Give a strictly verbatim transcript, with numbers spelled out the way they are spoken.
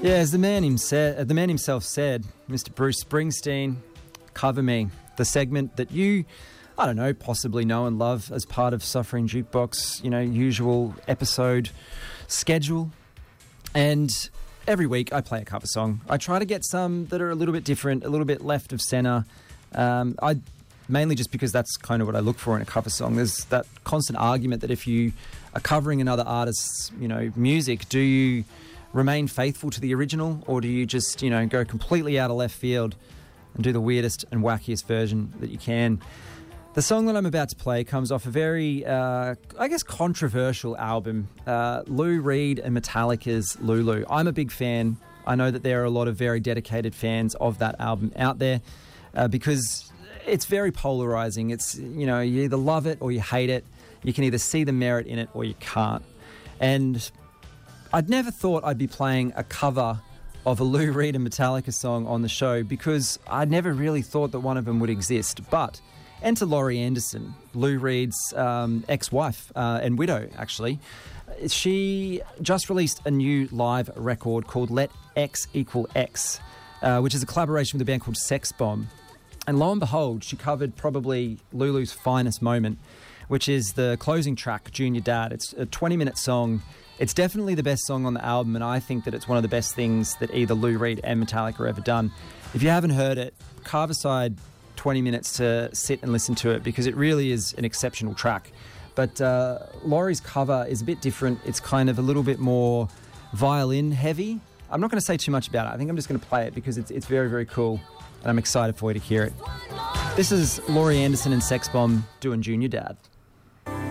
Yeah, as the man himself, the man himself said, Mister Bruce Springsteen, Cover Me, the segment that you, I don't know, possibly know and love as part of Suffering Jukebox, you know, usual episode schedule. And every week I play a cover song. I try to get some that are a little bit different, a little bit left of centre. Um, I mainly just because that's kind of what I look for in a cover song. There's that constant argument that if you are covering another artist's, you know, music, do you remain faithful to the original, or do you just, you know, go completely out of left field and do the weirdest and wackiest version that you can? The song that I'm about to play comes off a very, uh, I guess, controversial album, uh, Lou Reed and Metallica's Lulu. I'm a big fan. I know that there are a lot of very dedicated fans of that album out there uh, because it's very polarizing. It's, you know, you either love it or you hate it. You can either see the merit in it or you can't. And I'd never thought I'd be playing a cover of a Lou Reed and Metallica song on the show because I never really thought that one of them would exist. But enter Laurie Anderson, Lou Reed's um, ex-wife uh, and widow, actually. She just released a new live record called Let X Equal X, uh, which is a collaboration with a band called Sex Bomb. And lo and behold, she covered probably Lulu's finest moment, which is the closing track, Junior Dad. It's a twenty-minute song. It's definitely the best song on the album, and I think that it's one of the best things that either Lou Reed and Metallica have ever done. If you haven't heard it, carve aside twenty minutes to sit and listen to it because it really is an exceptional track. But uh, Laurie's cover is a bit different. It's kind of a little bit more violin heavy. I'm not going to say too much about it. I think I'm just going to play it because it's, it's very, very cool, and I'm excited for you to hear it. This is Laurie Anderson and Sex Bomb doing Junior Dad.